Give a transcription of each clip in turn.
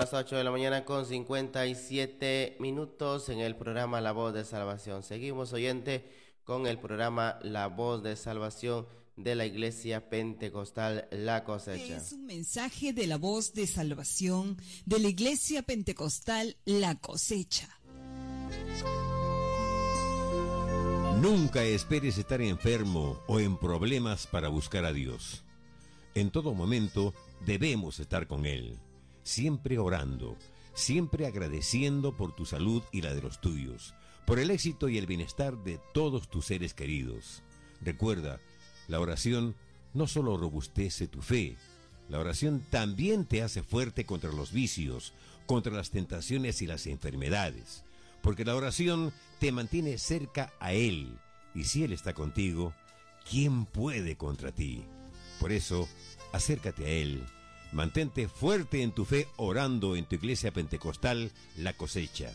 las 8 de la mañana con 57 minutos en el programa La Voz de Salvación. Seguimos, oyente, con el programa La Voz de Salvación de la Iglesia Pentecostal La Cosecha. Es un mensaje de la Voz de Salvación de la Iglesia Pentecostal La Cosecha. Nunca esperes estar enfermo o en problemas para buscar a Dios. En todo momento debemos estar con Él, siempre orando, siempre agradeciendo por tu salud y la de los tuyos, por el éxito y el bienestar de todos tus seres queridos. Recuerda, la oración no solo robustece tu fe, la oración también te hace fuerte contra los vicios, contra las tentaciones y las enfermedades, porque la oración te mantiene cerca a Él, y si Él está contigo, ¿quién puede contra ti? Por eso, acércate a Él, mantente fuerte en tu fe orando en tu iglesia pentecostal La Cosecha.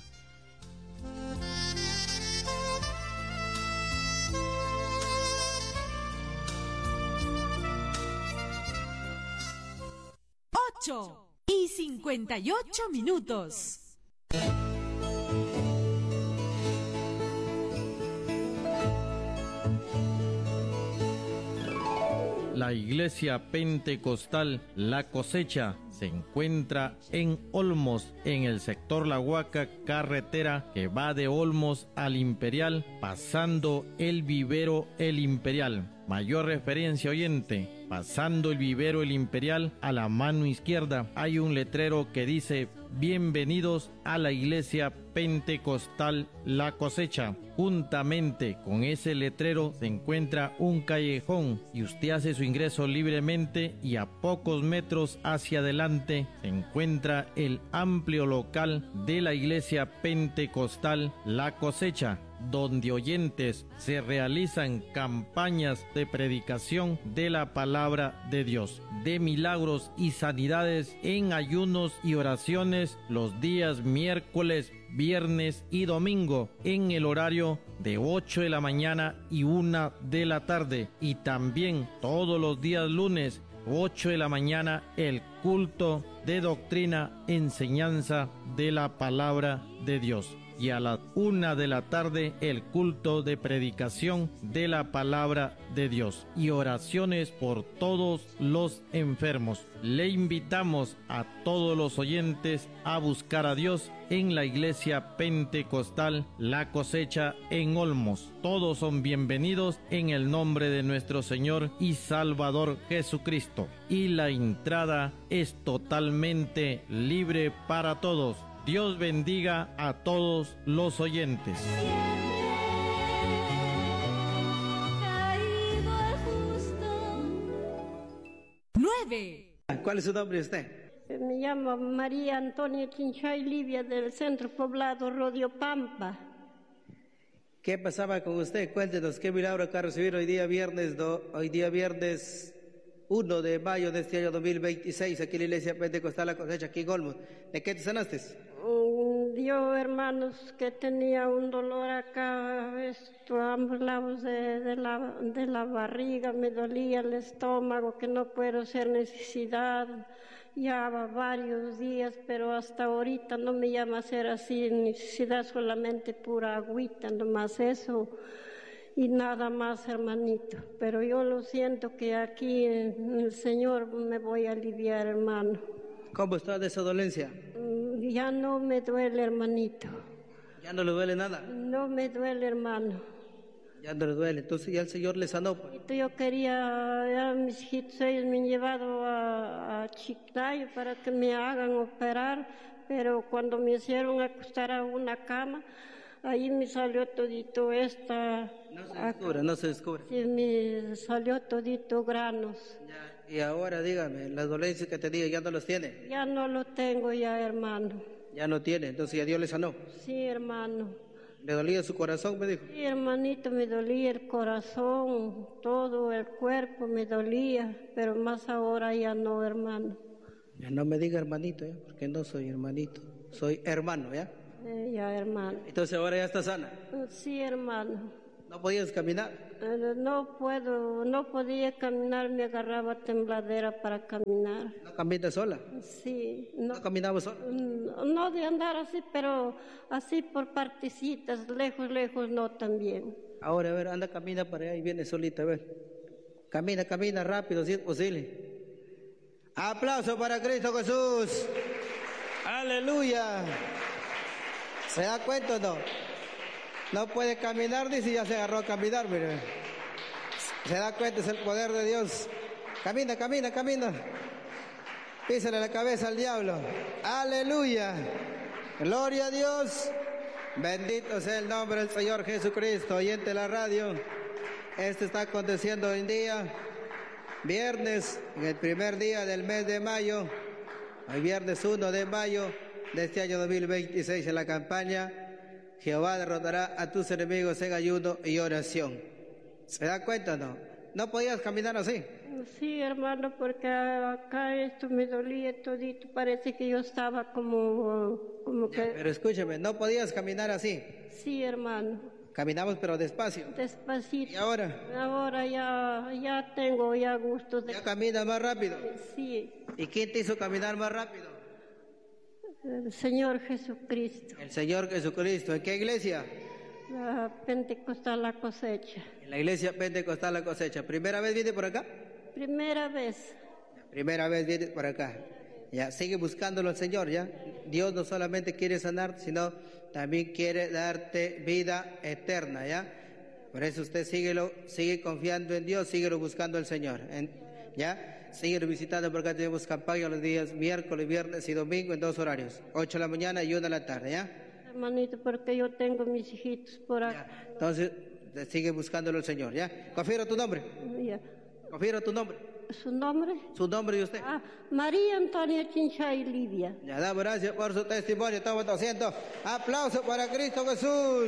Ocho y 58 minutos. La Iglesia Pentecostal La Cosecha se encuentra en Olmos, en el sector La Huaca, carretera que va de Olmos al Imperial, pasando el vivero El Imperial. Mayor referencia, oyente, pasando el vivero El Imperial, a la mano izquierda hay un letrero que dice: bienvenidos a la Iglesia Pentecostal La Cosecha. Juntamente con ese letrero se encuentra un callejón y usted hace su ingreso libremente, y a pocos metros hacia adelante se encuentra el amplio local de la Iglesia Pentecostal La Cosecha, donde, oyentes, se realizan campañas de predicación de la palabra de Dios, de milagros y sanidades en ayunos y oraciones los días miércoles, viernes y domingo en el horario de 8 de la mañana y 1 de la tarde, y también todos los días lunes 8 de la mañana el culto de doctrina, enseñanza de la palabra de Dios, y a las 1 de la tarde el culto de predicación de la palabra de Dios y oraciones por todos los enfermos. Le invitamos a todos los oyentes a buscar a Dios en la Iglesia Pentecostal La Cosecha en Olmos. Todos son bienvenidos en el nombre de nuestro Señor y Salvador Jesucristo, y la entrada es totalmente libre para todos. Dios bendiga a todos los oyentes. 9. ¿Cuál es su nombre usted? Me llamo María Antonia Chinchay Livia, del centro poblado Rodio Pampa. ¿Qué pasaba con usted? Cuéntenos, ¿qué milagro acaba de recibir hoy día viernes 1 de mayo de este año 2026 aquí en la Iglesia Pentecostal La Cosecha, aquí en Olmos? ¿De qué te sanaste? Yo, hermanos, que tenía un dolor acá, a ambos lados de la barriga, me dolía el estómago, que no puedo hacer necesidad, ya va varios días, pero hasta ahorita no me llama a hacer así necesidad, solamente pura agüita, nomás eso. Y nada más, hermanito, pero yo lo siento que aquí en el Señor me voy a aliviar, hermano. ¿Cómo está de esa dolencia? Ya no me duele, hermanito. ¿Ya no le duele nada? No me duele, hermano. Ya no le duele, entonces ya el Señor le sanó. Yo quería, ya mis hijitos, ellos me han llevado a Chiclayo para que me hagan operar, pero cuando me hicieron acostar a una cama, ahí me salió todito esta... No se descubre. Sí, me salió todito granos. Ya. Y ahora dígame, las dolencias que tenía, ¿ya no las tiene? Ya no lo tengo ya, hermano. Ya no tiene, entonces ya Dios le sanó. Sí, hermano. ¿Le dolía su corazón, me dijo? Sí, hermanito, me dolía el corazón, todo el cuerpo me dolía, pero más ahora ya no, hermano. Ya no me diga hermanito, ¿ya? Porque no soy hermanito, soy hermano, ¿ya? Ya, hermano. Entonces ahora ya está sana. Sí, hermano. ¿No podías caminar? No podía caminar, me agarraba tembladera para caminar. ¿No caminas sola? Sí. ¿No caminabas sola? No de andar así, pero así por partecitas, lejos, no también. Ahora, a ver, anda, camina para allá y viene solita, a ver. Camina rápido, si es posible. Aplauso para Cristo Jesús. Aleluya. ¿Se da cuenta o no? No puede caminar, dice, ya se agarró a caminar, mire. ¿Se da cuenta? Es el poder de Dios. Camina. Písale la cabeza al diablo. Aleluya. Gloria a Dios. Bendito sea el nombre del Señor Jesucristo. Oyente de la radio. Esto está aconteciendo hoy en día. Viernes, en el primer día del mes de mayo. Hoy viernes 1 de mayo de este año 2026 en la campaña. Jehová derrotará a tus enemigos en ayuno y oración. ¿Se da cuenta o no? ¿No podías caminar así? Sí, hermano, porque acá esto me dolía todito. Parece que yo estaba como que... Pero escúchame, ¿no podías caminar así? Sí, hermano. Caminamos pero despacio. Despacito. ¿Y ahora? Ahora ya tengo gusto de... ¿Ya caminas más rápido? Sí. ¿Y quién te hizo caminar más rápido? El Señor Jesucristo. El Señor Jesucristo. ¿En qué iglesia? La Pentecostal La Cosecha. En la iglesia Pentecostal La Cosecha. ¿Primera vez viene por acá? Primera vez. Primera vez viene por acá. Ya, sigue buscándolo al Señor, ¿ya? Dios no solamente quiere sanarte, sino también quiere darte vida eterna, ¿ya? Por eso usted sigue confiando en Dios, síguelo buscando al Señor, ¿ya? Síguelo visitando porque acá tenemos campaña los días miércoles, viernes y domingo en 2 horarios, 8 de la mañana y 1 de la tarde, ¿ya? Hermanito, porque yo tengo mis hijitos por acá. Ya. Entonces, sigue buscándolo al Señor, ¿ya? Confiero tu nombre. Ya. Confiero tu nombre. ¿Su nombre? Su nombre de usted. María Antonia Chinchay Lidia. Ya damos gracias por su testimonio. Estamos haciendo aplauso para Cristo Jesús.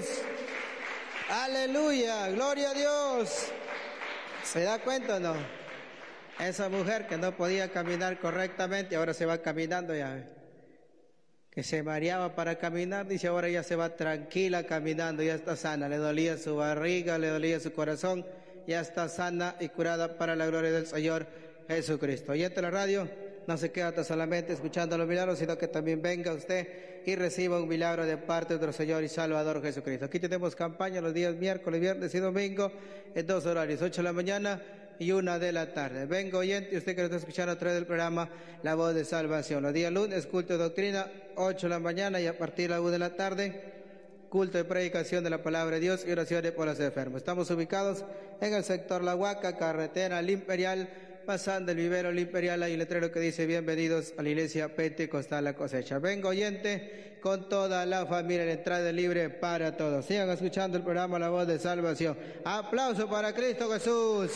Aleluya, gloria a Dios. ¿Se da cuenta o no? Esa mujer que no podía caminar correctamente, ahora se va caminando ya. Que se mareaba para caminar, dice, ahora ya se va tranquila caminando, ya está sana. Le dolía su barriga, le dolía su corazón. Ya está sana y curada para la gloria del Señor Jesucristo. Oyente de la radio, no se queda solamente escuchando los milagros, sino que también venga usted y reciba un milagro de parte de nuestro Señor y Salvador Jesucristo. Aquí tenemos campaña los días miércoles, viernes y domingo en 2 horarios, 8 de la mañana y 1 de la tarde. Venga oyente, usted que nos está escuchando a través del programa La Voz de Salvación. Los días lunes, culto de doctrina, 8 de la mañana y a partir de la 1 de la tarde, culto de predicación de la palabra de Dios y oraciones por los enfermos. Estamos ubicados en el sector La Huaca, carretera al Imperial, pasando el vivero al Imperial. Hay un letrero que dice: bienvenidos a la iglesia Pentecostal La Cosecha. Venga oyente, con toda la familia, la entrada libre para todos. Sigan escuchando el programa La Voz de Salvación. Aplauso para Cristo Jesús.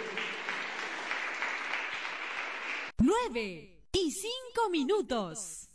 9:05.